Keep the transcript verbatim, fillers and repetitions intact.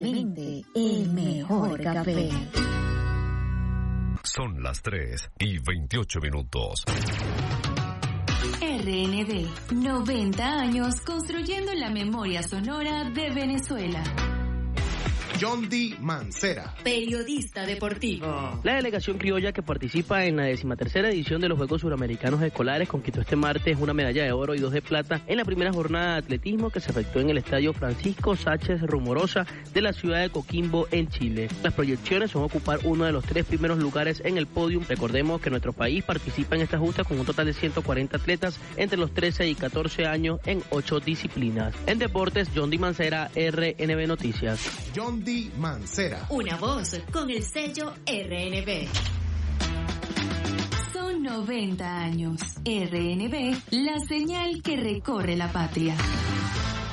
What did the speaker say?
Evidentemente, el mejor café. Son las tres y veintiocho minutos. R N B, noventa años construyendo la memoria sonora de Venezuela. John D. Mancera, periodista deportivo. La delegación criolla que participa en la decimatercera edición de los Juegos Suramericanos Escolares conquistó este martes una medalla de oro y dos de plata en la primera jornada de atletismo que se efectuó en el estadio Francisco Sánchez Rumorosa de la ciudad de Coquimbo, en Chile. Las proyecciones son ocupar uno de los tres primeros lugares en el podio. Recordemos que nuestro país participa en esta justa con un total de ciento cuarenta atletas entre los trece y catorce años en ocho disciplinas. En deportes, John D. Mancera, R N B Noticias. John D. Mancera. Una voz con el sello R N B. Son noventa años. R N B, la señal que recorre la patria.